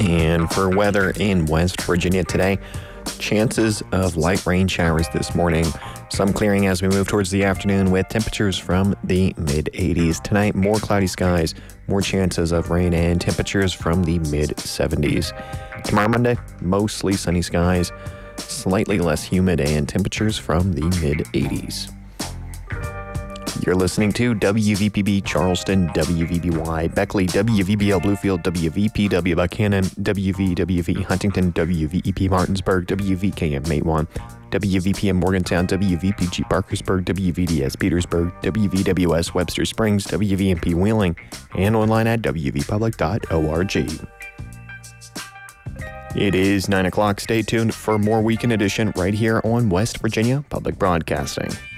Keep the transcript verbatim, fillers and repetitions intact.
And for weather in West Virginia today, chances of light rain showers this morning. Some clearing as we move towards the afternoon with temperatures from the mid eighties. Tonight, more cloudy skies, more chances of rain and temperatures from the mid seventies. Tomorrow, Monday, mostly sunny skies, slightly less humid and temperatures from the mid eighties. You're listening to W V P B Charleston, W V B Y Beckley, W V B L Bluefield, W V P W Buchanan, W V W V Huntington, W V E P Martinsburg, W V K M Matewan, W V P M Morgantown, W V P G Parkersburg, W V D S Petersburg, W V W S Webster Springs, W V M P Wheeling, and online at w v public dot org. It is nine o'clock. Stay tuned for more Weekend Edition right here on West Virginia Public Broadcasting.